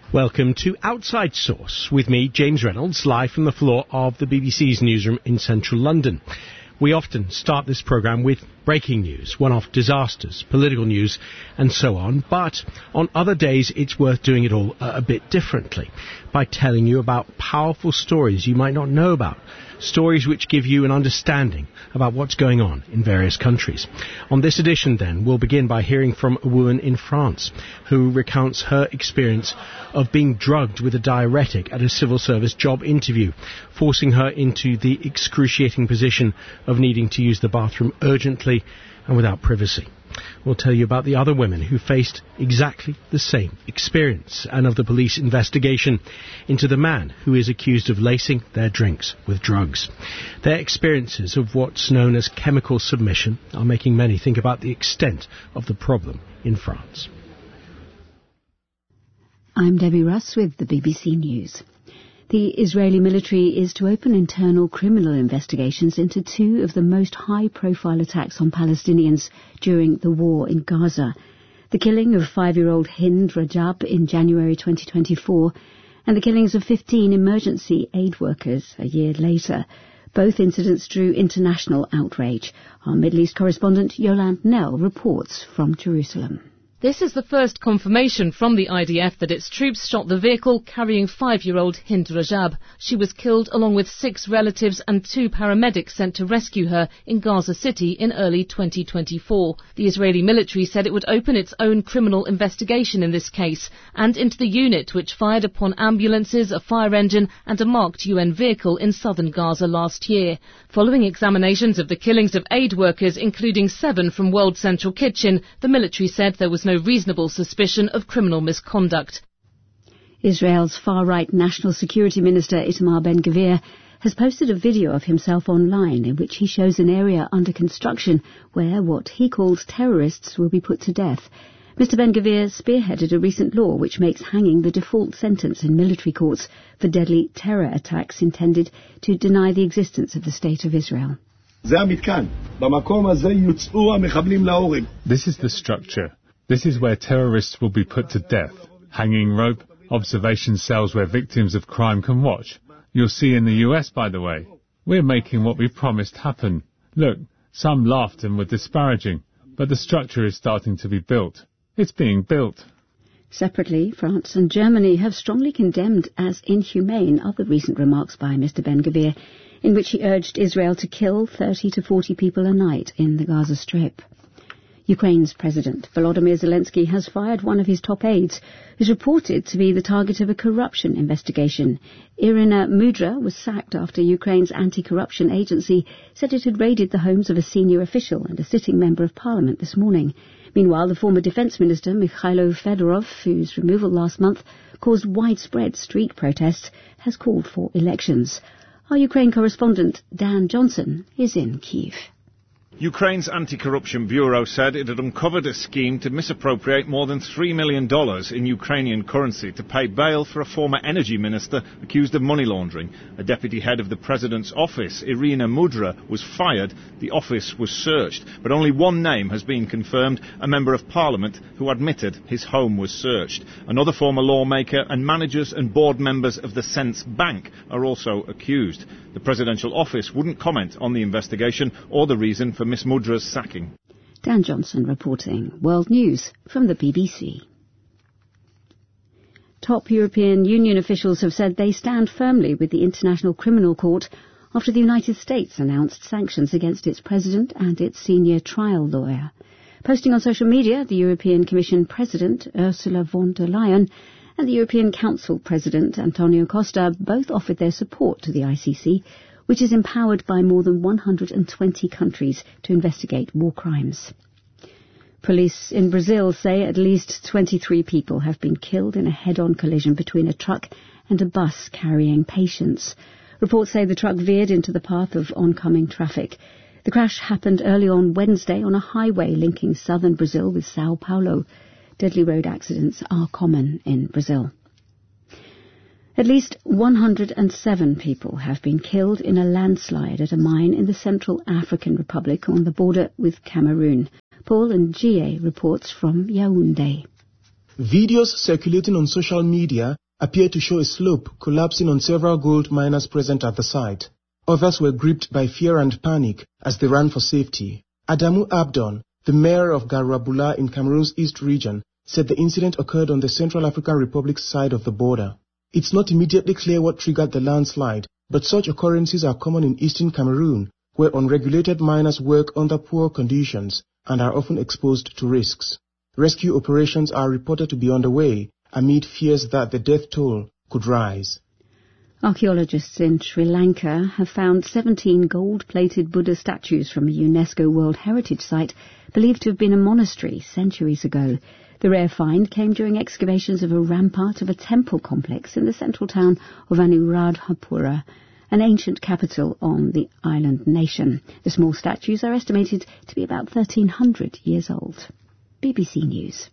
Welcome to Outside Source with me, James Reynolds, live from the floor of the BBC's newsroom in central London. We often start this programme with breaking news, one-off disasters, political news and so on, but on other days it's worth doing it all a bit differently by telling you about powerful stories you might not know about, stories which give you an understanding about what's going on in various countries. On this edition then, we'll begin by hearing from a woman in France who recounts her experience of being drugged with a diuretic at a civil service job interview, forcing her into the excruciating position of needing to use the bathroom urgently and without privacy. We'll tell you about the other women who faced exactly the same experience and of the police investigation into the man who is accused of lacing their drinks with drugs. Their experiences of what's known as chemical submission are making many think about the extent of the problem in France. I'm Debbie Russ with the BBC News. The Israeli military is to open internal criminal investigations into two of the most high-profile attacks on Palestinians during the war in Gaza. The killing of 5-year-old Hind Rajab in January 2024 and the killings of 15 emergency aid workers a year later. Both incidents drew international outrage. Our Middle East correspondent Yolande Nell reports from Jerusalem. This is the first confirmation from the IDF that its troops shot the vehicle carrying 5-year-old Hind Rajab. She was killed along with 6 relatives and 2 paramedics sent to rescue her in Gaza City in early 2024. The Israeli military said it would open its own criminal investigation in this case and into the unit which fired upon ambulances, a fire engine and a marked UN vehicle in southern Gaza last year. Following examinations of the killings of aid workers, including 7 from World Central Kitchen, the military said there was no reasonable suspicion of criminal misconduct. Israel's far-right National Security Minister Itamar Ben-Gvir has posted a video of himself online in which he shows an area under construction where what he calls terrorists will be put to death. Mr Ben-Gvir spearheaded a recent law which makes hanging the default sentence in military courts for deadly terror attacks intended to deny the existence of the State of Israel. This is the structure. This is where terrorists will be put to death. Hanging rope, observation cells where victims of crime can watch. You'll see in the US, by the way. We're making what we promised happen. Look, some laughed and were disparaging, but the structure is starting to be built. It's being built. Separately, France and Germany have strongly condemned as inhumane other recent remarks by Mr Ben-Gvir, in which he urged Israel to kill 30 to 40 people a night in the Gaza Strip. Ukraine's President Volodymyr Zelensky has fired one of his top aides, who's reported to be the target of a corruption investigation. Irina Mudra was sacked after Ukraine's anti-corruption agency said it had raided the homes of a senior official and a sitting member of parliament this morning. Meanwhile, the former defence minister Mikhailo Fedorov, whose removal last month caused widespread street protests, has called for elections. Our Ukraine correspondent Dan Johnson is in Kyiv. Ukraine's Anti-Corruption Bureau said it had uncovered a scheme to misappropriate more than $3 million in Ukrainian currency to pay bail for a former energy minister accused of money laundering. A deputy head of the president's office, Irina Mudra, was fired. The office was searched, but only one name has been confirmed, a member of parliament who admitted his home was searched. Another former lawmaker and managers and board members of the Sense Bank are also accused. The presidential office wouldn't comment on the investigation or the reason for Miss Mudra's sacking. Dan Johnson reporting. World News from the BBC. Top European Union officials have said they stand firmly with the International Criminal Court after the United States announced sanctions against its president and its senior trial lawyer. Posting on social media, the European Commission President Ursula von der Leyen and the European Council President Antonio Costa both offered their support to the ICC, which is empowered by more than 120 countries to investigate war crimes. Police in Brazil say at least 23 people have been killed in a head-on collision between a truck and a bus carrying patients. Reports say the truck veered into the path of oncoming traffic. The crash happened early on Wednesday on a highway linking southern Brazil with Sao Paulo. Deadly road accidents are common in Brazil. At least 107 people have been killed in a landslide at a mine in the Central African Republic on the border with Cameroon. Paul Njie reports from Yaoundé. Videos circulating on social media appear to show a slope collapsing on several gold miners present at the site. Others were gripped by fear and panic as they ran for safety. Adamu Abdon, the mayor of Garabula in Cameroon's East region, said the incident occurred on the Central African Republic's side of the border. It's not immediately clear what triggered the landslide, but such occurrences are common in eastern Cameroon, where unregulated miners work under poor conditions and are often exposed to risks. Rescue operations are reported to be underway amid fears that the death toll could rise. Archaeologists in Sri Lanka have found 17 gold-plated Buddha statues from a UNESCO World Heritage Site believed to have been a monastery centuries ago. The rare find came during excavations of a rampart of a temple complex in the central town of Anuradhapura, an ancient capital on the island nation. The small statues are estimated to be about 1,300 years old. BBC News.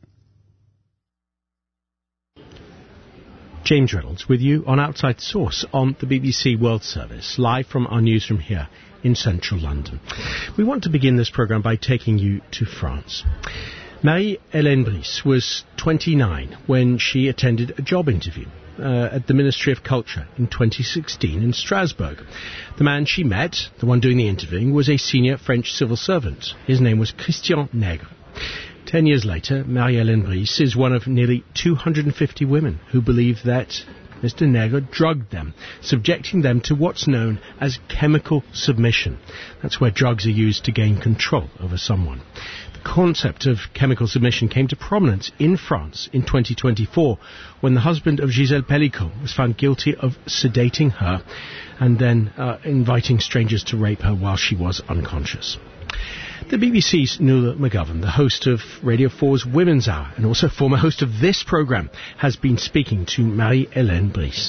James Reynolds with you on Outside Source on the BBC World Service, live from our newsroom here in central London. We want to begin this programme by taking you to France. Marie-Hélène Brice was 29 when she attended a job interview at the Ministry of Culture in 2016 in Strasbourg. The man she met, the one doing the interviewing, was a senior French civil servant. His name was Christian Nègre. 10 years later, Marie-Hélène Brice is one of nearly 250 women who believe that Mr. Nègre drugged them, subjecting them to what's known as chemical submission. That's where drugs are used to gain control over someone. The concept of chemical submission came to prominence in France in 2024 when the husband of Gisèle Pelicot was found guilty of sedating her and then inviting strangers to rape her while she was unconscious. The BBC's Nuala McGovern, the host of Radio 4's Women's Hour and also former host of this programme, has been speaking to Marie-Hélène Brice.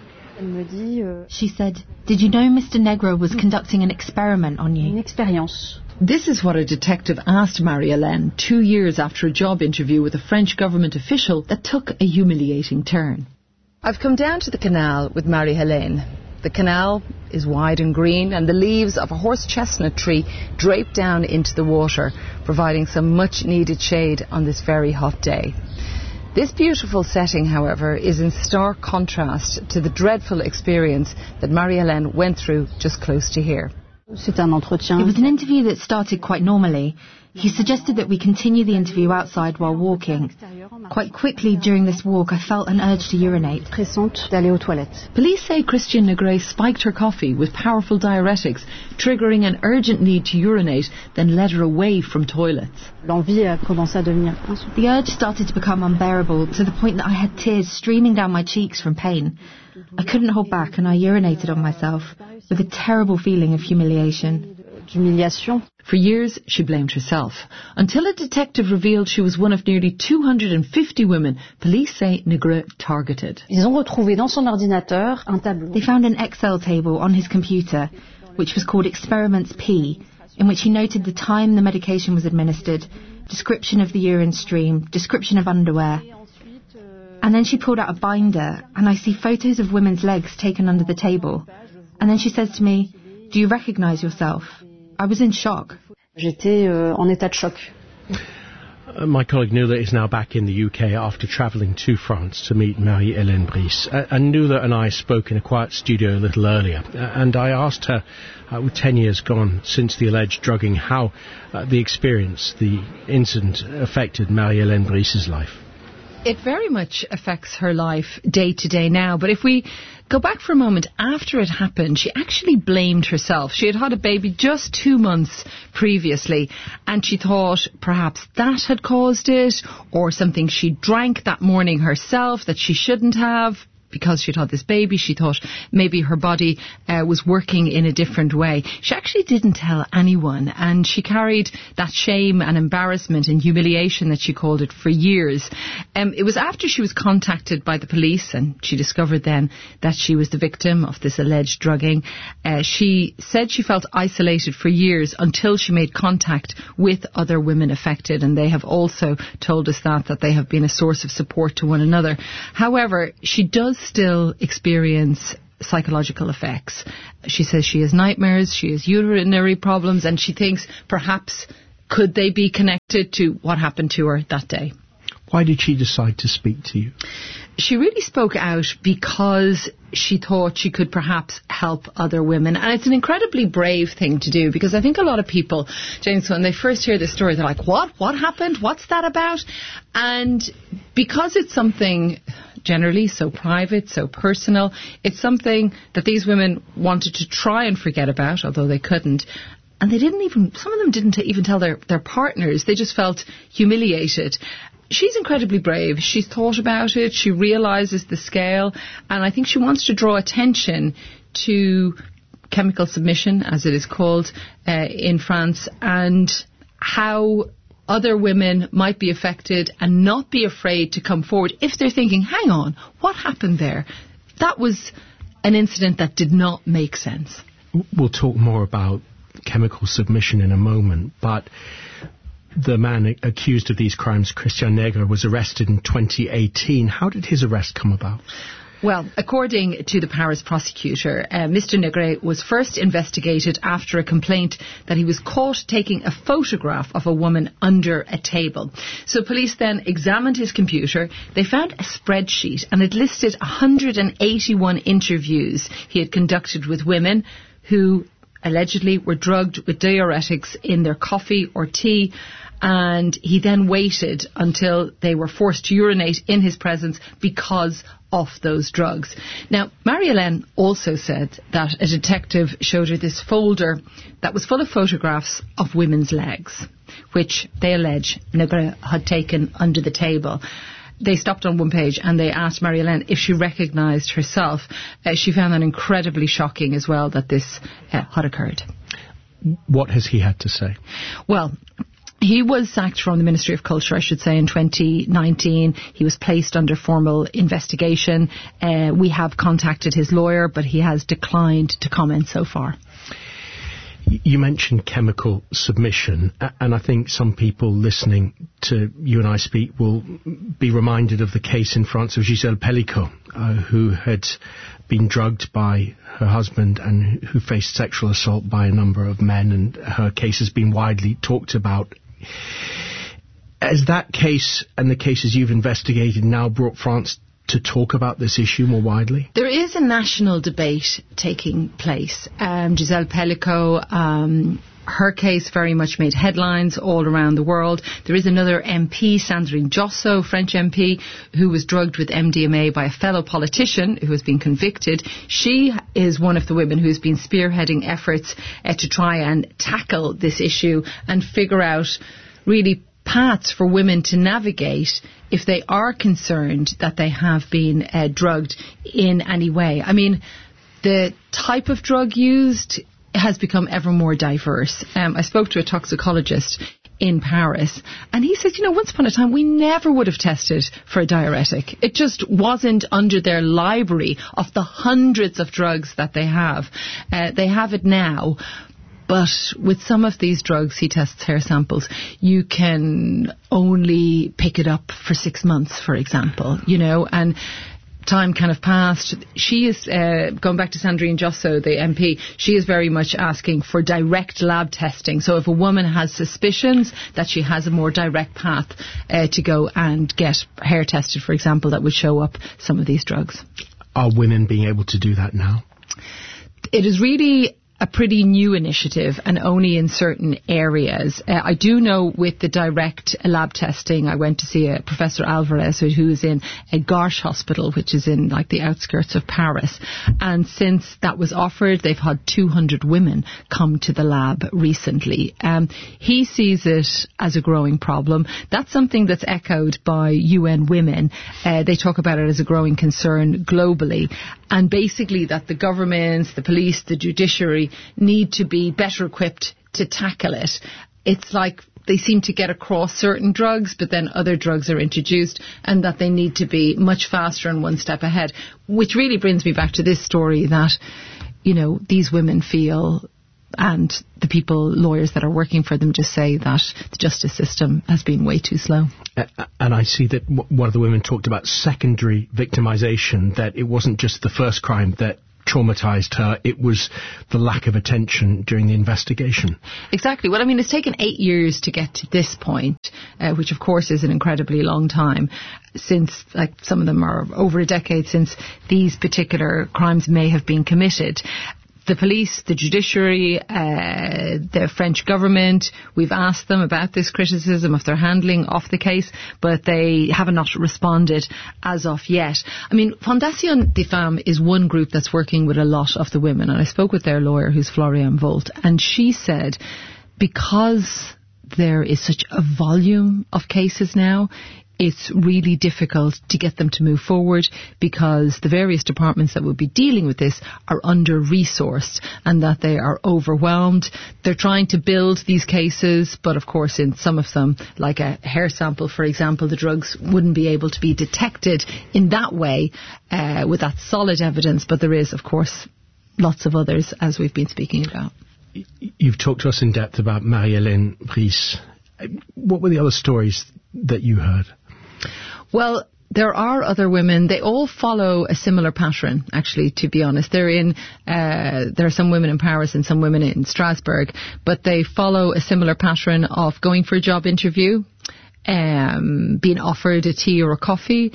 She said, "Did you know Mr. Nègre was conducting an experiment on you?" This is what a detective asked Marie-Hélène 2 years after a job interview with a French government official that took a humiliating turn. I've come down to the canal with Marie-Hélène. The canal is wide and green, and the leaves of a horse chestnut tree drape down into the water, providing some much-needed shade on this very hot day. This beautiful setting, however, is in stark contrast to the dreadful experience that Marie-Hélène went through just close to here. It was an interview that started quite normally. He suggested that we continue the interview outside while walking. Quite quickly during this walk, I felt an urge to urinate. Police say Christian Nègre spiked her coffee with powerful diuretics, triggering an urgent need to urinate, then led her away from toilets. The urge started to become unbearable to the point that I had tears streaming down my cheeks from pain. I couldn't hold back and I urinated on myself with a terrible feeling of humiliation. For years, she blamed herself, until a detective revealed she was one of nearly 250 women police say Nègre targeted. They found an Excel table on his computer, which was called Experiments P, in which he noted the time the medication was administered, description of the urine stream, description of underwear. And then she pulled out a binder, and I see photos of women's legs taken under the table. And then she says to me, "Do you recognise yourself?" I was in shock. My colleague Nuala is now back in the UK after travelling to France to meet Marie-Hélène Brice. And Nuala and I spoke in a quiet studio a little earlier. And I asked her, with 10 years gone since the alleged drugging, how the experience, the incident, affected Marie-Hélène Brice's life. It very much affects her life day to day now. But if we go back for a moment, after it happened, she actually blamed herself. She had had a baby just 2 months previously, and she thought perhaps that had caused it, or something she drank that morning herself that she shouldn't have. Because she'd had this baby, she thought maybe her body was working in a different way. She actually didn't tell anyone, and she carried that shame and embarrassment and humiliation, that she called it, for years. It was after she was contacted by the police, and she discovered then that she was the victim of this alleged drugging. She said she felt isolated for years until she made contact with other women affected, and they have also told us that they have been a source of support to one another. However, she does still experience psychological effects. She says she has nightmares, she has urinary problems, and she thinks perhaps could they be connected to what happened to her that day. Why did she decide to speak to you? She really spoke out because she thought she could perhaps help other women. And it's an incredibly brave thing to do, because I think a lot of people, James, when they first hear this story, they're like, what? What happened? What's that about? And because it's something generally so private, so personal, it's something that these women wanted to try and forget about, although they couldn't. And they didn't even, some of them didn't even tell their partners. They just felt humiliated. She's incredibly brave. She's thought about it. She realises the scale. And I think she wants to draw attention to chemical submission, as it is called in France, and how other women might be affected and not be afraid to come forward if they're thinking, hang on, what happened there? That was an incident that did not make sense. We'll talk more about chemical submission in a moment, but the man accused of these crimes, Christian Negre, was arrested in 2018. How did his arrest come about? Well, according to the Paris prosecutor, Mr. Negre was first investigated after a complaint that he was caught taking a photograph of a woman under a table. So police then examined his computer. They found a spreadsheet, and it listed 181 interviews he had conducted with women who allegedly were drugged with diuretics in their coffee or tea, and he then waited until they were forced to urinate in his presence because of those drugs. Now, Marie-Hélène also said that a detective showed her this folder that was full of photographs of women's legs, which they allege Negre had taken under the table. They stopped on one page and they asked Marie-Hélène if she recognised herself. She found that incredibly shocking as well, that this had occurred. What has he had to say? Well, he was sacked from the Ministry of Culture, I should say, in 2019. He was placed under formal investigation. We have contacted his lawyer, but he has declined to comment so far. You mentioned chemical submission, and I think some people listening to you and I speak will be reminded of the case in France of Gisèle Pellicot, who had been drugged by her husband and who faced sexual assault by a number of men, and her case has been widely talked about. Has that case and the cases you've investigated now brought France to talk about this issue more widely? There is a national debate taking place. Gisèle Pellicot, her case very much made headlines all around the world. There is another MP, Sandrine Josso, French MP, who was drugged with MDMA by a fellow politician who has been convicted. She is one of the women who has been spearheading efforts to try and tackle this issue and figure out really paths for women to navigate if they are concerned that they have been drugged in any way. I mean, the type of drug used has become ever more diverse. I spoke to a toxicologist in Paris, and he said, once upon a time we never would have tested for a diuretic. It just wasn't under their library of the hundreds of drugs that they have. They have it now. But with some of these drugs, he tests hair samples, you can only pick it up for 6 months, for example, and time kind of passed. She is, going back to Sandrine Josso, the MP, she is very much asking for direct lab testing. So if a woman has suspicions, that she has a more direct path to go and get hair tested, for example, that would show up some of these drugs. Are women being able to do that now? It is really a pretty new initiative, and only in certain areas. I do know with the direct lab testing, I went to see Professor Alvarez, who is in a Garches hospital, which is in the outskirts of Paris. And since that was offered, they've had 200 women come to the lab recently. He sees it as a growing problem. That's something that's echoed by UN Women. They talk about it as a growing concern globally. And basically that the governments, the police, the judiciary need to be better equipped to tackle it. It's like they seem to get across certain drugs, but then other drugs are introduced, and that they need to be much faster and one step ahead, which really brings me back to this story that, these women feel, and the lawyers that are working for them just say that the justice system has been way too slow. And I see that one of the women talked about secondary victimization, that it wasn't just the first crime that traumatised her. It was the lack of attention during the investigation. Exactly. Well, I mean, it's taken 8 years to get to this point, which of course is an incredibly long time, since, like, some of them are over a decade since these particular crimes may have been committed. The police, the judiciary, the French government, we've asked them about this criticism of their handling of the case, but they have not responded as of yet. I mean, Fondation des Femmes is one group that's working with a lot of the women, and I spoke with their lawyer, who's Florian Volt, and she said because there is such a volume of cases now, it's really difficult to get them to move forward because the various departments that would be dealing with this are under-resourced and that they are overwhelmed. They're trying to build these cases, but of course in some of them, like a hair sample, for example, the drugs wouldn't be able to be detected in that way with that solid evidence, but there is, of course, lots of others, as we've been speaking about. You've talked to us in depth about Marie-Hélène Brice. What were the other stories that you heard? Well, there are other women. They all follow a similar pattern, actually, to be honest. There are some women in Paris and some women in Strasbourg, but they follow a similar pattern of going for a job interview, being offered a tea or a coffee,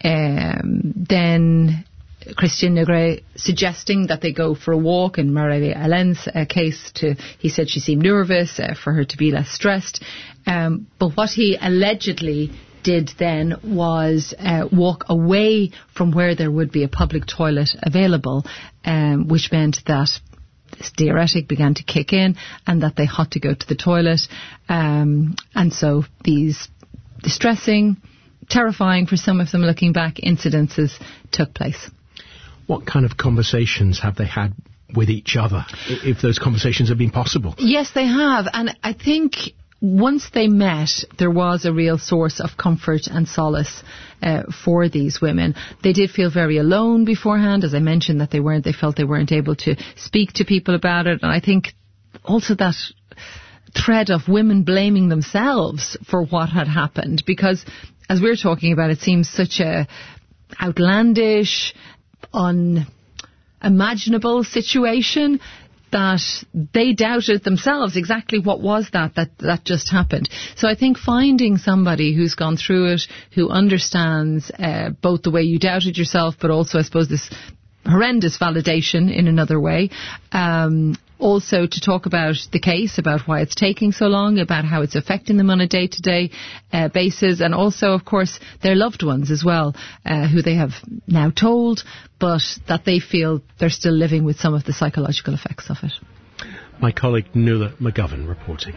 then Christian Negret suggesting that they go for a walk. In Marie-Hélène's case, he said she seemed nervous for her to be less stressed. But what he allegedly did then was walk away from where there would be a public toilet available, which meant that this diuretic began to kick in and that they had to go to the toilet. And so these distressing, terrifying for some of them looking back, incidences took place. What kind of conversations have they had with each other, if those conversations have been possible? Yes, they have. And I think once they met, there was a real source of comfort and solace for these women. They did feel very alone beforehand, as I mentioned, that they felt they weren't able to speak to people about it. And I think also that thread of women blaming themselves for what had happened, because as we're talking about, it seems such a outlandish, unimaginable situation that they doubted themselves exactly what was that just happened. So I think finding somebody who's gone through it, who understands both the way you doubted yourself, but also, I suppose, this horrendous validation in another way, also to talk about the case, about why it's taking so long, about how it's affecting them on a day-to-day basis, and also, of course, their loved ones as well, who they have now told, but that they feel they're still living with some of the psychological effects of it. My colleague Nuala McGovern reporting.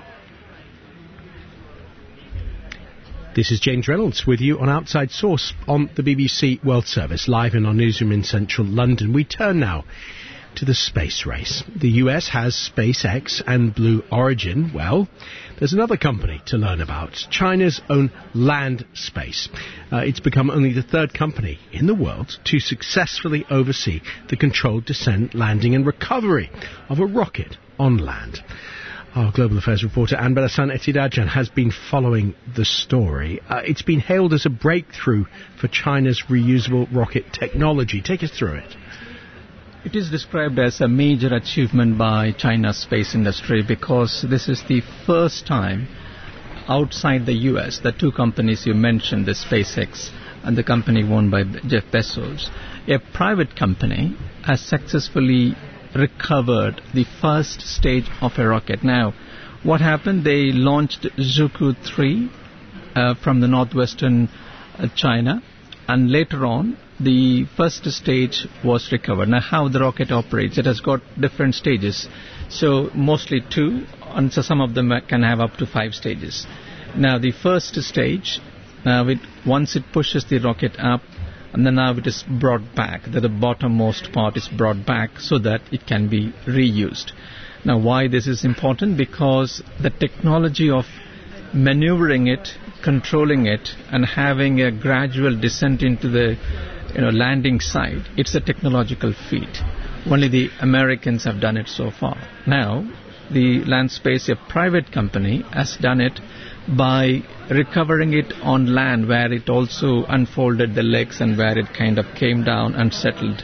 This is James Reynolds with you on Outside Source on the BBC World Service, live in our newsroom in central London. We turn now to the space race. The US has SpaceX and Blue Origin. Well, there's another company to learn about, China's own Land Space. It's become only the third company in the world to successfully oversee the controlled descent, landing and recovery of a rocket on land. Our Global Affairs reporter Anne Bellasan-Etidajan has been following the story. It's been hailed as a breakthrough for China's reusable rocket technology. Take us through it. It is described as a major achievement by China's space industry because this is the first time outside the US, the two companies you mentioned, the SpaceX and the company owned by Jeff Bezos, a private company has successfully recovered the first stage of a rocket. Now, what happened? They launched Zhuku 3 from the northwestern China, and later on, the first stage was recovered. Now, how the rocket operates, it has got different stages. So, mostly 2, and so some of them can have up to 5 stages. Now, the first stage, once it pushes the rocket up, and then now it is brought back, the bottommost part is brought back so that it can be reused. Now, why this is important? Because the technology of maneuvering it, controlling it, and having a gradual descent into the landing site, it's a technological feat. Only the Americans have done it so far. Now, the Land Space, a private company, has done it by recovering it on land, where it also unfolded the legs and where it kind of came down and settled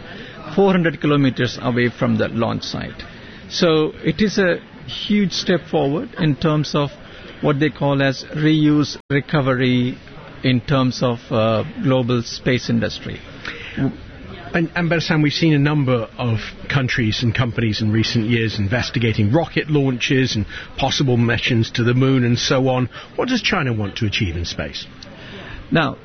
400 kilometers away from the launch site. So it is a huge step forward in terms of what they call as reuse recovery in terms of global space industry. And Bersam, we've seen a number of countries and companies in recent years investigating rocket launches and possible missions to the moon and so on. What does China want to achieve in space? Now,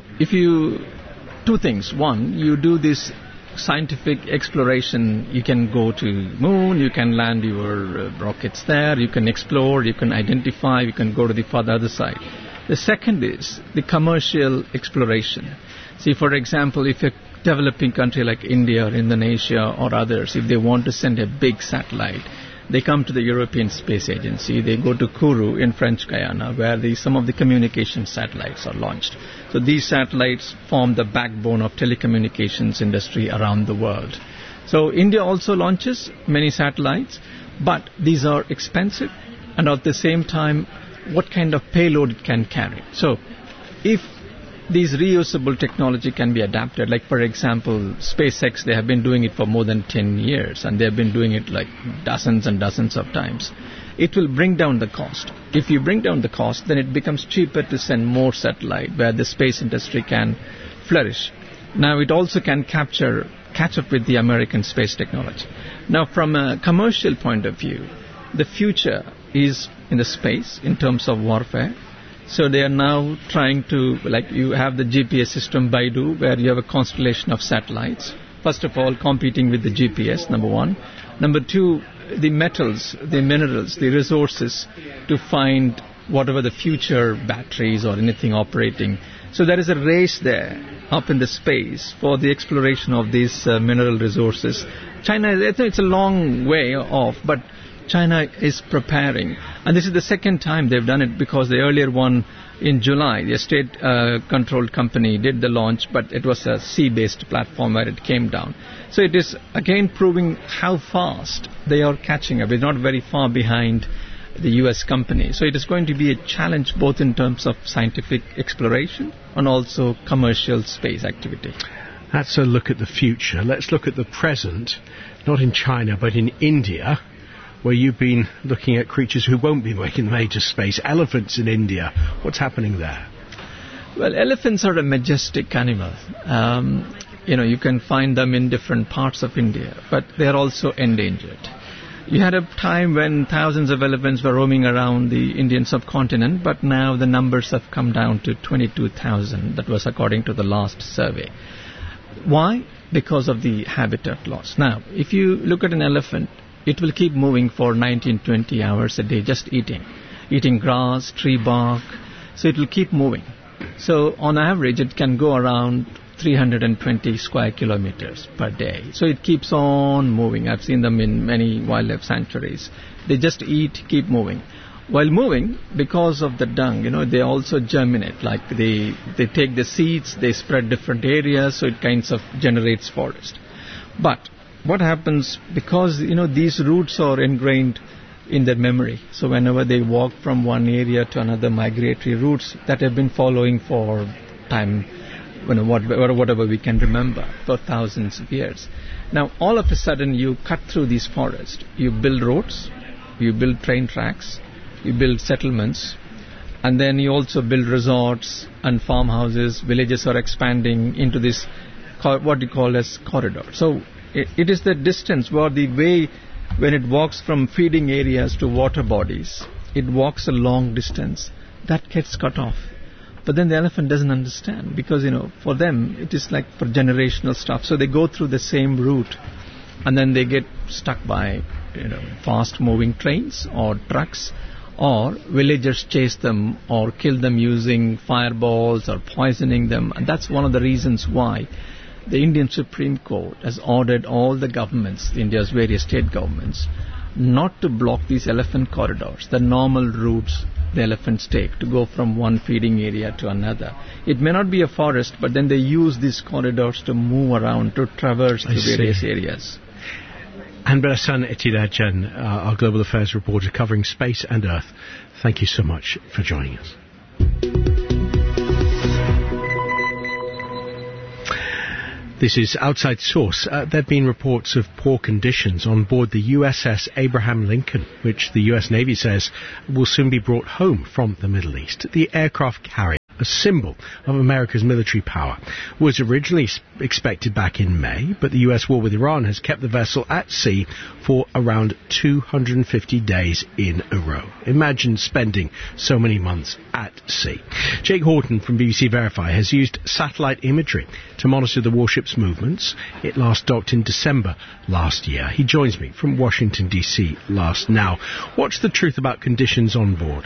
two things. One, you do this scientific exploration. You can go to moon, you can land your rockets there, you can explore, you can identify, you can go to the other side. The second is the commercial exploration. See, for example, if a developing country like India or Indonesia or others, if they want to send a big satellite, they come to the European Space Agency, they go to Kourou in French Guiana, where some of the communication satellites are launched. So these satellites form the backbone of telecommunications industry around the world. So India also launches many satellites, but these are expensive, and at the same time, what kind of payload it can carry. So if these reusable technology can be adapted, like for example SpaceX, they have been doing it for more than 10 years and they have been doing it like dozens and dozens of times, it will bring down the cost. If you bring down the cost, then it becomes cheaper to send more satellite where the space industry can flourish. Now it also can catch up with the American space technology. Now from a commercial point of view, the future is in the space in terms of warfare. So they are now trying to, like you have the GPS system Baidu, where you have a constellation of satellites. First of all, competing with the GPS, number one. Number two, the metals, the minerals, the resources to find whatever the future batteries or anything operating. So there is a race there up in the space for the exploration of these mineral resources. China, it's a long way off, but China is preparing. And this is the second time they've done it, because the earlier one in July, the state-controlled company did the launch, but it was a sea-based platform where it came down. So it is again proving how fast they are catching up. It's not very far behind the US company. So it is going to be a challenge both in terms of scientific exploration and also commercial space activity. That's a look at the future. Let's look at the present, not in China, but in India, where you've been looking at creatures who won't be making the age of space. Elephants in India. What's happening there? Well, elephants are a majestic animal. You can find them in different parts of India, but they are also endangered. You had a time when thousands of elephants were roaming around the Indian subcontinent, but now the numbers have come down to 22,000. That was according to the last survey. Why? Because of the habitat loss. Now, if you look at an elephant, it will keep moving for 19-20 hours a day, just eating grass, tree bark. So it will keep moving. So on average, it can go around 320 square kilometers per day. So it keeps on moving. I've seen them in many wildlife sanctuaries. They just eat, keep moving. While moving, because of the dung, they also germinate. Like they take the seeds, they spread different areas, so it kinds of generates forest. But what happens, because these roots are ingrained in their memory, so whenever they walk from one area to another, migratory routes that have been following for time, whatever we can remember, for thousands of years. Now all of a sudden you cut through these forests, you build roads, you build train tracks, you build settlements, and then you also build resorts and farmhouses. Villages are expanding into this what you call as corridor. So it is the distance where the way, when it walks from feeding areas to water bodies, it walks a long distance. That gets cut off. But then the elephant doesn't understand, because, for them, it is like for generational stuff. So they go through the same route, and then they get stuck by, fast-moving trains or trucks, or villagers chase them or kill them using fireballs or poisoning them. And that's one of the reasons why the Indian Supreme Court has ordered all the governments, India's various state governments, not to block these elephant corridors, the normal routes the elephants take to go from one feeding area to another. It may not be a forest, but then they use these corridors to move around, to traverse to various areas. Anbarasan Etidajan, our Global Affairs reporter covering space and Earth, thank you so much for joining us. This is Outside Source. There have been reports of poor conditions on board the USS Abraham Lincoln, which the US Navy says will soon be brought home from the Middle East. The aircraft carrier, a symbol of America's military power, was originally expected back in May, but the US war with Iran has kept the vessel at sea for around 250 days in a row. Imagine spending so many months at sea. Jake Horton from BBC Verify has used satellite imagery to monitor the warship's movements. It last docked in December last year. He joins me from Washington, D.C. Now, what's the truth about conditions on board?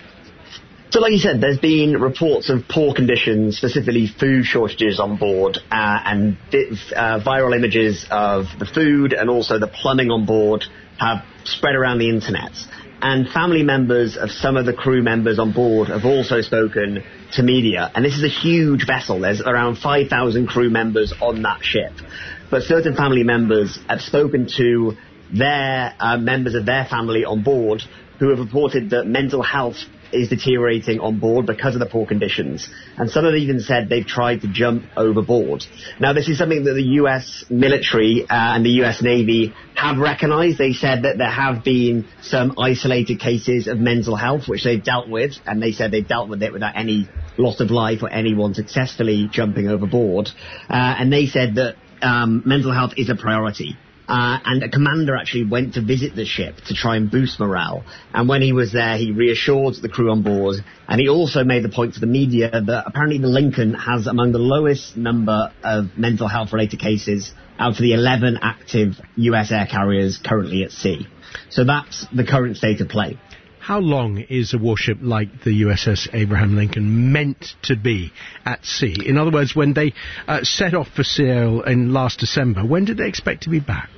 So like you said, there's been reports of poor conditions, specifically food shortages on board, and viral images of the food and also the plumbing on board have spread around the internet. And family members of some of the crew members on board have also spoken to media. And this is a huge vessel. There's around 5,000 crew members on that ship. But certain family members have spoken to their members of their family on board who have reported that mental health is deteriorating on board because of the poor conditions. And some have even said they've tried to jump overboard. Now, this is something that the US military and the US Navy have recognized. They said that there have been some isolated cases of mental health, which they've dealt with, and they said they've dealt with it without any loss of life or anyone successfully jumping overboard. And they said that mental health is a priority. And a commander actually went to visit the ship to try and boost morale. And when he was there, he reassured the crew on board. And he also made the point to the media that apparently the Lincoln has among the lowest number of mental health related cases out of the 11 active US air carriers currently at sea. So that's the current state of play. How long is a warship like the USS Abraham Lincoln meant to be at sea? In other words, when they set off for Seoul in last December, when did they expect to be back?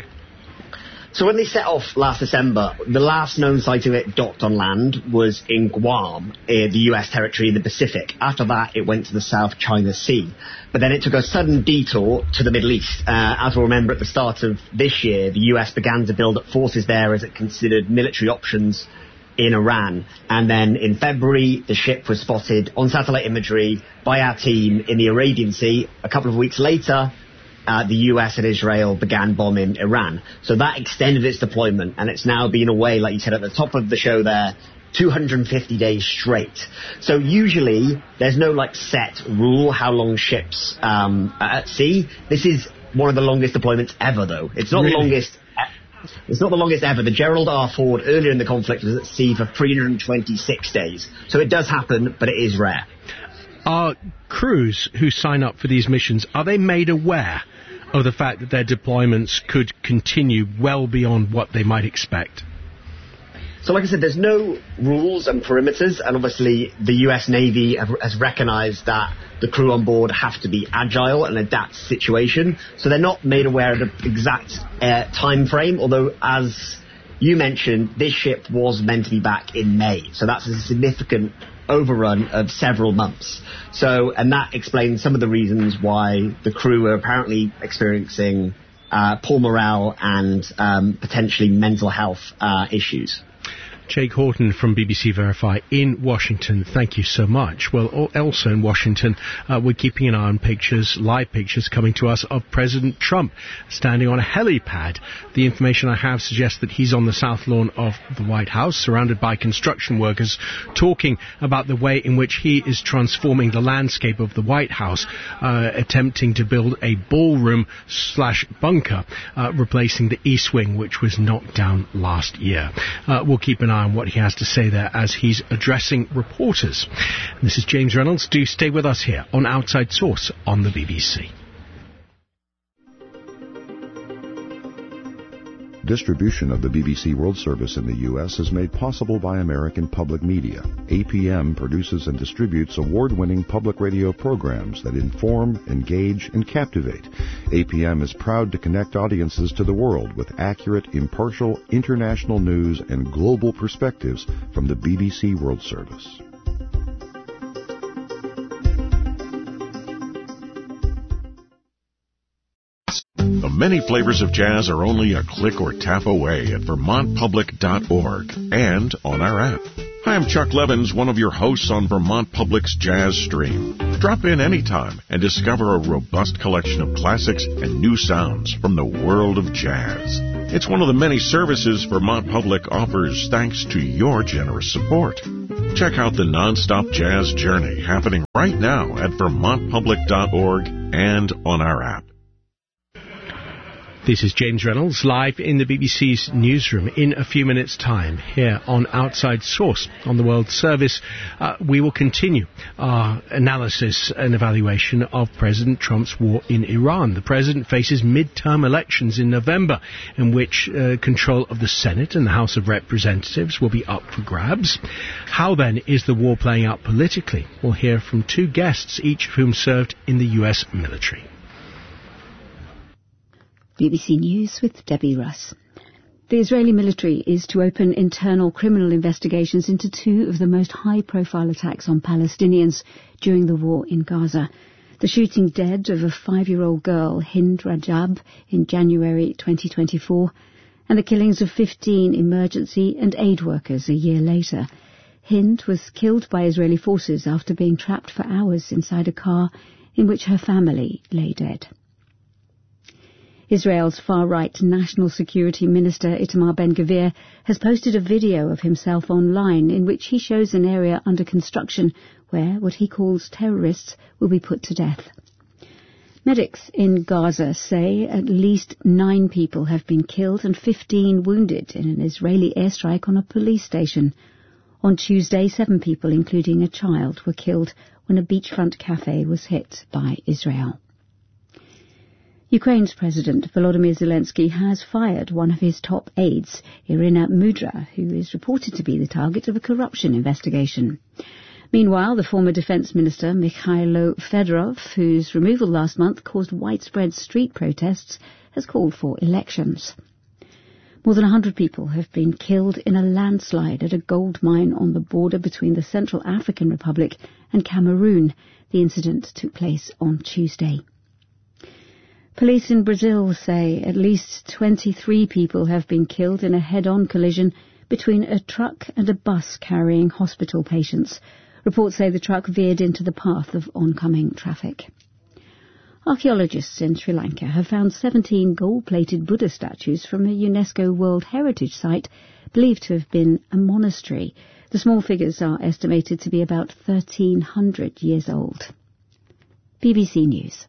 So when they set off last December, the last known site of it docked on land was in Guam, the US territory in the Pacific. After that, it went to the South China Sea. But then it took a sudden detour to the Middle East. As we'll remember, at the start of this year, the US began to build up forces there as it considered military options in Iran. And then in February, the ship was spotted on satellite imagery by our team in the Arabian Sea. A couple of weeks later, the US and Israel began bombing Iran. So that extended its deployment, and it's now been away, like you said at the top of the show there, 250 days straight. So usually there's no set rule how long ships are at sea. This is one of the longest deployments ever, though. It's not the longest. It's not the longest ever. The Gerald R. Ford earlier in the conflict was at sea for 326 days. So it does happen, but it is rare. Are crews who sign up for these missions, are they made aware of the fact that their deployments could continue well beyond what they might expect? So like I said, there's no rules and perimeters, and obviously the US Navy has recognized that the crew on board have to be agile and adapt to the situation. So they're not made aware of the exact time frame, although as you mentioned, this ship was meant to be back in May. So that's a significant overrun of several months. So, and that explains some of the reasons why the crew are apparently experiencing poor morale and potentially mental health issues. Jake Horton from BBC Verify in Washington, thank you so much. Well, also in Washington, we're keeping an eye on pictures, live pictures coming to us of President Trump standing on a helipad. The information I have suggests that he's on the south lawn of the White House, surrounded by construction workers, talking about the way in which he is transforming the landscape of the White House, attempting to build a ballroom/bunker, replacing the East Wing, which was knocked down last year. We'll keep an eye on what he has to say there as he's addressing reporters. This is James Reynolds. Do stay with us here on Outside Source on the BBC. Distribution of the BBC World Service in the U.S. is made possible by American Public Media. APM produces and distributes award-winning public radio programs that inform, engage, and captivate. APM is proud to connect audiences to the world with accurate, impartial, international news and global perspectives from the BBC World Service. The many flavors of jazz are only a click or tap away at vermontpublic.org and on our app. Hi, Hi, I'm Chuck Levins, one of your hosts on Vermont Public's Jazz Stream. Drop in anytime and discover a robust collection of classics and new sounds from the world of jazz. It's one of the many services Vermont Public offers thanks to your generous support. Check out the nonstop jazz journey happening right now at vermontpublic.org and on our app. This is James Reynolds, live in the BBC's newsroom. In a few minutes' time, here on Outside Source on the World Service, we will continue our analysis and evaluation of President Trump's war in Iran. The president faces midterm elections in November, in which control of the Senate and the House of Representatives will be up for grabs. How, then, is the war playing out politically? We'll hear from two guests, each of whom served in the U.S. military. BBC News with Debbie Russ. The Israeli military is to open internal criminal investigations into two of the most high-profile attacks on Palestinians during the war in Gaza. The shooting dead of a 5-year-old girl, Hind Rajab, in January 2024, and the killings of 15 emergency and aid workers a year later. Hind was killed by Israeli forces after being trapped for hours inside a car in which her family lay dead. Israel's far-right National Security Minister Itamar Ben-Gvir has posted a video of himself online in which he shows an area under construction where what he calls terrorists will be put to death. Medics in Gaza say at least 9 people have been killed and 15 wounded in an Israeli airstrike on a police station. On Tuesday, 7 people, including a child, were killed when a beachfront cafe was hit by Israel. Ukraine's President Volodymyr Zelensky has fired one of his top aides, Irina Mudra, who is reported to be the target of a corruption investigation. Meanwhile, the former Defence Minister Mikhailo Fedorov, whose removal last month caused widespread street protests, has called for elections. More than 100 people have been killed in a landslide at a gold mine on the border between the Central African Republic and Cameroon. The incident took place on Tuesday. Police in Brazil say at least 23 people have been killed in a head-on collision between a truck and a bus carrying hospital patients. Reports say the truck veered into the path of oncoming traffic. Archaeologists in Sri Lanka have found 17 gold-plated Buddha statues from a UNESCO World Heritage Site believed to have been a monastery. The small figures are estimated to be about 1,300 years old. BBC News.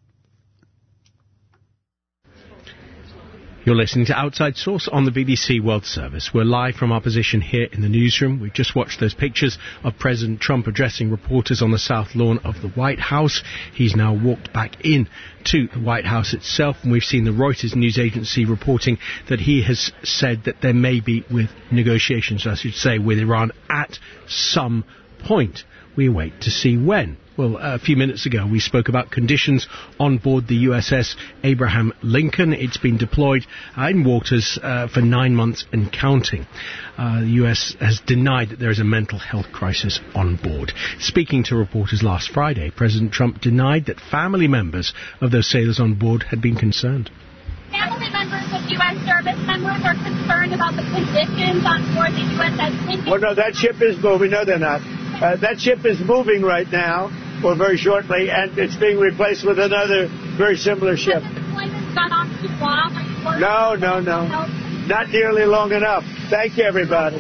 You're listening to Outside Source on the BBC World Service. We're live from our position here in the newsroom. We've just watched those pictures of President Trump addressing reporters on the South Lawn of the White House. He's now walked back in to the White House itself, and we've seen the Reuters news agency reporting that he has said that there may be negotiations, I should say, with Iran at some point. We await to see when. Well, a few minutes ago, we spoke about conditions on board the USS Abraham Lincoln. It's been deployed in waters for 9 months and counting. The US has denied that there is a mental health crisis on board. Speaking to reporters last Friday, President Trump denied that family members of those sailors on board had been concerned. Family members of U.S. service members are concerned about the conditions on board the USS Lincoln. Well, no, that ship is moving. No, they're not. That ship is moving right now, or very shortly, and it's being replaced with another very similar ship. Has the deployment gone on too long? No. Not nearly long enough. Thank you, everybody.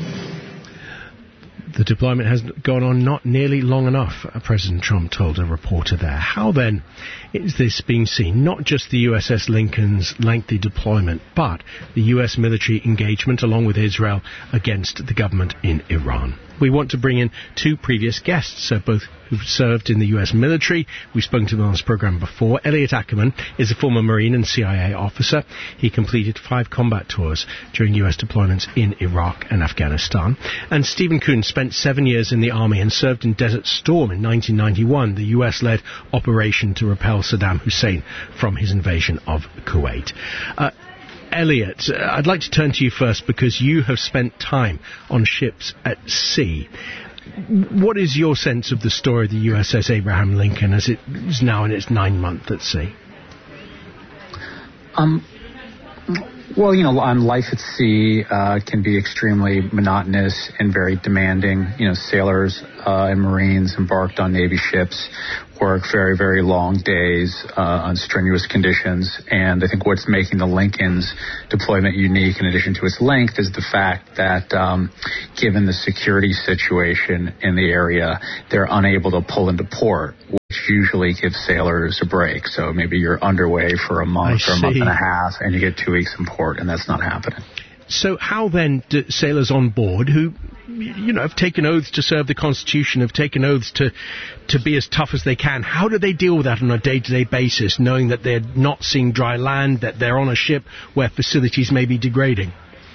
The deployment has gone on not nearly long enough, President Trump told a reporter there. How, then, is this being seen? Not just the USS Lincoln's lengthy deployment, but the US military engagement along with Israel against the government in Iran. We want to bring in two previous guests, both who've served in the US military. We've spoken to them on this program before. Elliot Ackerman is a former Marine and CIA officer. He completed 5 combat tours during US deployments in Iraq and Afghanistan. And Stephen Kuhn spent 7 years in the Army and served in Desert Storm in 1991, the US-led operation to repel Saddam Hussein from his invasion of Kuwait. Elliot, I'd like to turn to you first because you have spent time on ships at sea. What is your sense of the story of the USS Abraham Lincoln as it is now in its 9th month at sea? Well, life at sea can be extremely monotonous and very demanding. Sailors and Marines embarked on Navy ships work very, very long days on strenuous conditions. And I think what's making the Lincoln's deployment unique, in addition to its length, is the fact that given the security situation in the area, they're unable to pull into port, which usually gives sailors a break. So maybe you're underway for a month or a month and a half, and you get 2 weeks in port, and that's not happening. So how then do sailors on board who, have taken oaths to serve the Constitution, have taken oaths to be as tough as they can, how do they deal with that on a day-to-day basis, knowing that they're not seeing dry land, that they're on a ship where facilities may be degrading?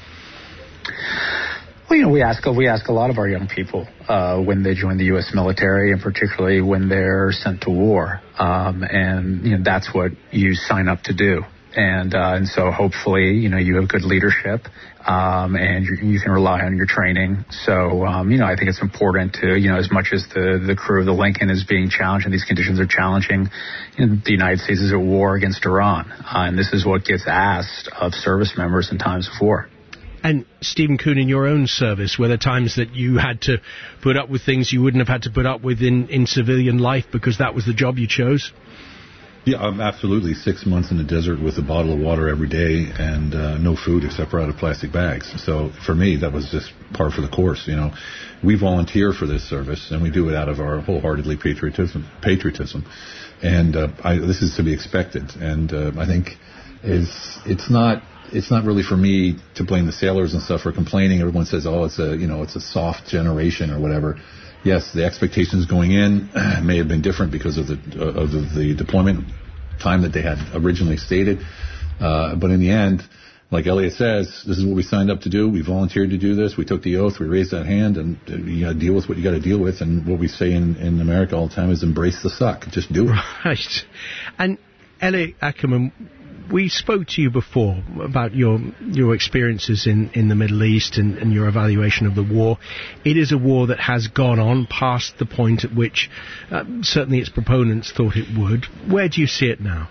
Well, we ask a lot of our young people when they join the U.S. military, and particularly when they're sent to war, and that's what you sign up to do. And so hopefully, you have good leadership, and you can rely on your training. So, I think it's important to, as much as the crew of the Lincoln is being challenged and these conditions are challenging, the United States is at war against Iran. And this is what gets asked of service members in times of war. And Stephen Kuhn, in your own service, were there times that you had to put up with things you wouldn't have had to put up with in civilian life because that was the job you chose? Yeah, absolutely. 6 months in the desert with a bottle of water every day and no food except for out of plastic bags. So for me, that was just par for the course. We volunteer for this service, and we do it out of our wholeheartedly patriotism. And this is to be expected. And I think it's not really for me to blame the sailors and stuff for complaining. Everyone says, it's a soft generation or whatever. Yes, the expectations going in may have been different because of the deployment time that they had originally stated. But in the end, like Elliot says, this is what we signed up to do. We volunteered to do this. We took the oath. We raised that hand, and you got to deal with what you got to deal with. And what we say in America all the time is embrace the suck. Just do it. Right. And Elliot Ackerman, we spoke to you before about your experiences in the Middle East and your evaluation of the war. It is a war that has gone on past the point at which certainly its proponents thought it would. Where do you see it now?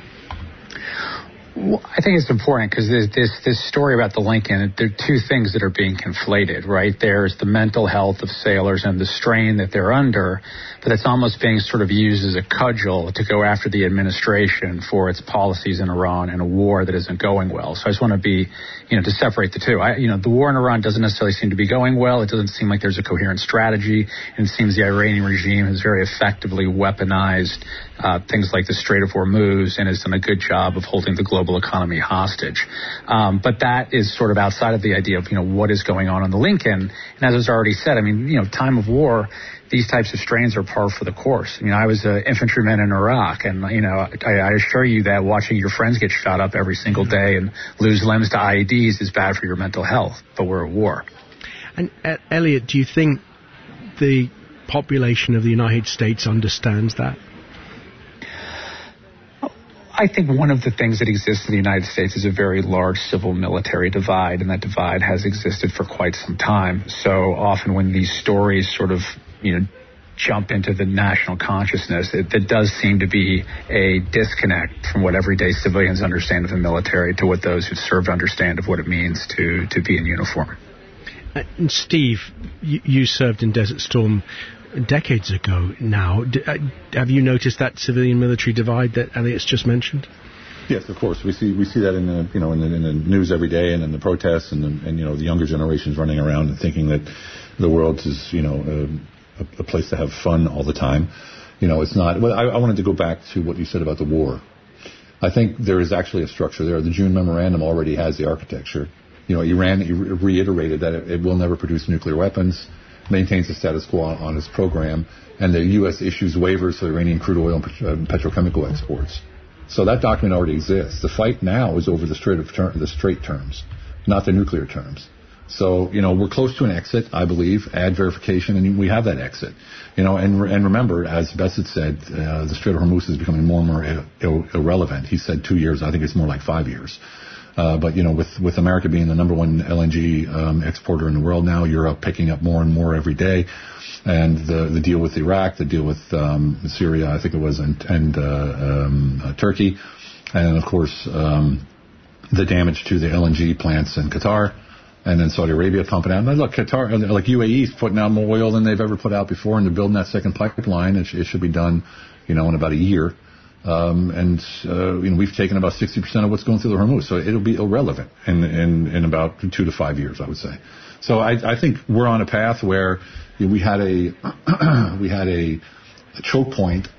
Well, I think it's important because this story about the Lincoln, there are two things that are being conflated, right? There's the mental health of sailors and the strain that they're under, but it's almost being sort of used as a cudgel to go after the administration for its policies in Iran and a war that isn't going well. So I just want to be, to separate the two. The war in Iran doesn't necessarily seem to be going well. It doesn't seem like there's a coherent strategy, and it seems the Iranian regime has very effectively weaponized things like the Strait of Hormuz and has done a good job of holding the global economy hostage. But that is sort of outside of the idea of, what is going on the Lincoln. And as was already said, time of war, these types of strains are par for the course. I was an infantryman in Iraq, and, I assure you that watching your friends get shot up every single day and lose limbs to IEDs is bad for your mental health, but we're at war. And, Elliot, do you think the population of the United States understands that? I think one of the things that exists in the United States is a very large civil-military divide, and that divide has existed for quite some time. So often when these stories sort of, jump into the national consciousness, there does seem to be a disconnect from what everyday civilians understand of the military to what those who served understand of what it means to be in uniform. And Steve, you served in Desert Storm decades ago now. Have you noticed that civilian-military divide that Elliot's just mentioned? Yes, of course. We see that in the in the news every day, and in the protests, and the younger generations running around and thinking that the world is a place to have fun all the time. It's not. Well, I wanted to go back to what you said about the war. I think there is actually a structure there. The June Memorandum already has the architecture. Iran reiterated that it will never produce nuclear weapons, maintains the status quo on its program, and the U.S. issues waivers for Iranian crude oil and petrochemical exports. So that document already exists. The fight now is over the straight terms, not the nuclear terms. So, we're close to an exit, I believe, add verification, and we have that exit. And remember, as Bessett said, the Strait of Hormuz is becoming more and more irrelevant. He said 2 years. I think it's more like 5 years. But with America being the number one LNG exporter in the world now, Europe picking up more and more every day, and the deal with Iraq, the deal with Syria, I think it was, and Turkey, and of course the damage to the LNG plants in Qatar, and then Saudi Arabia pumping out. And look, Qatar, like UAE, is putting out more oil than they've ever put out before, and they're building that second pipeline. It should be done, in about a year. We've taken about 60% of what's going through the Hormuz, so it'll be irrelevant in about 2 to 5 years, I would say. So I think we're on a path where we had a choke point